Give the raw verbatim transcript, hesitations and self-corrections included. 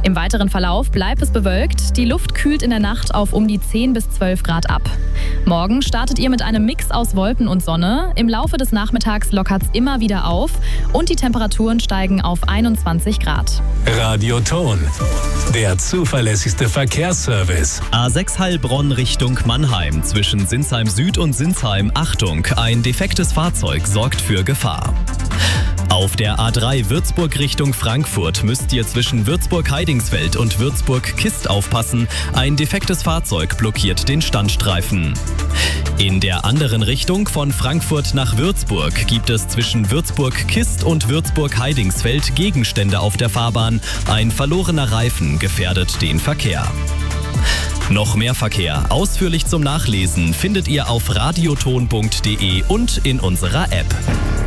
Im weiteren Verlauf bleibt es bewölkt. Die Luft kühlt in der Nacht auf um die zehn bis zwölf Grad ab. Morgen startet ihr mit einem Mix aus Wolken und Sonne. Im Laufe des Nachmittags lockert es immer wieder auf und die Temperaturen steigen auf einundzwanzig Grad. Radioton, der zuverlässigste Verkehrsservice. A sechs Heilbronn Richtung Mannheim. Zwischen Sinsheim Süd und Sinsheim, Achtung, ein defektes Fahrzeug sorgt für Gefahr. Auf der A drei Würzburg Richtung Frankfurt müsst ihr zwischen Würzburg-Heidingsfeld und Würzburg-Kist aufpassen. Ein defektes Fahrzeug blockiert den Standstreifen. In der anderen Richtung von Frankfurt nach Würzburg gibt es zwischen Würzburg-Kist und Würzburg-Heidingsfeld Gegenstände auf der Fahrbahn. Ein verlorener Reifen gefährdet den Verkehr. Noch mehr Verkehr ausführlich zum Nachlesen findet ihr auf radioton punkt de und in unserer App.